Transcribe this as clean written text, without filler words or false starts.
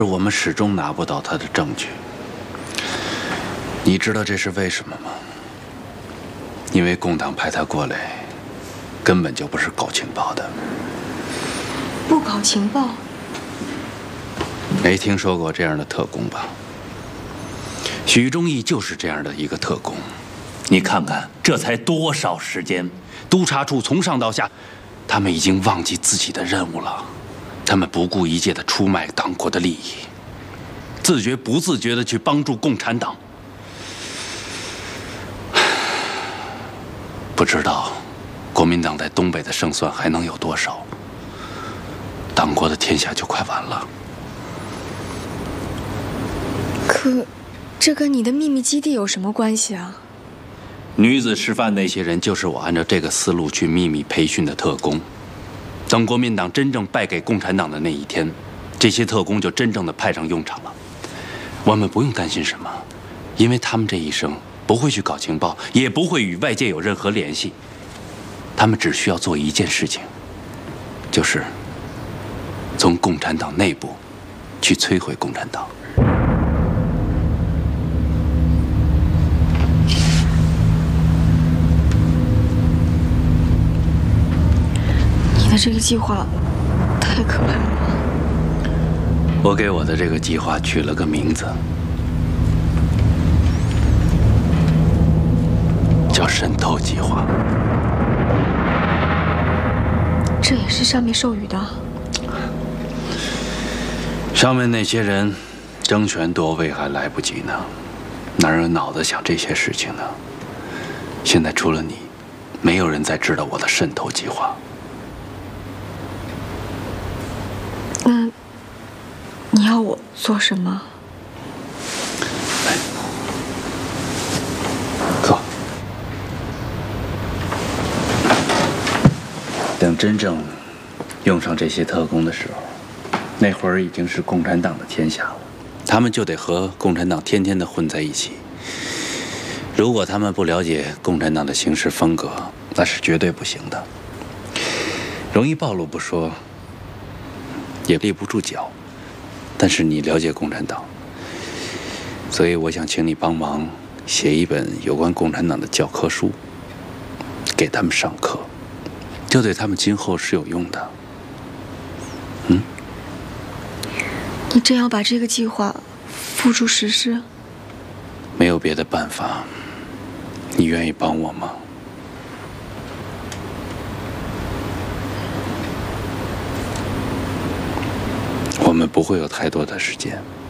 我们始终拿不到他的证据。你知道这是为什么吗？因为共党派他过来，根本就不是搞情报的。 不搞情报？ 没听说过这样的特工吧？许忠义就是这样的一个特工。你看看，这才多少时间？督察处从上到下，他们已经忘记自己的任务了。他们不顾一切地出卖党国的利益，自觉不自觉地去帮助共产党。不知道国民党在东北的胜算还能有多少，党国的天下就快完了。 可，这跟你的秘密基地有什么关系啊？ 女子师范那些人就是我按照这个思路去秘密培训的特工。等国民党真正败给共产党的那一天，这些特工就真正的派上用场了。我们不用担心什么，因为他们这一生不会去搞情报，也不会与外界有任何联系。他们只需要做一件事情，就是从共产党内部去摧毁共产党。 你的这个计划太可怕了。 我给我的这个计划取了个名字，叫渗透计划。 这也是上面授予的。 上面那些人争权夺位还来不及呢，哪有脑子想这些事情呢？现在除了你，没有人再知道我的渗透计划。 你要我做什么？ 来，坐。等真正用上这些特工的时候，那会儿已经是共产党的天下了，他们就得和共产党天天的混在一起。如果他们不了解共产党的行事风格，那是绝对不行的。容易暴露不说，也立不住脚。但是你了解共产党，所以我想请你帮忙写一本有关共产党的教科书，给他们上课，这对他们今后是有用的。 你真要把这个计划付诸实施？ 没有别的办法，你愿意帮我吗？我们不会有太多的时间。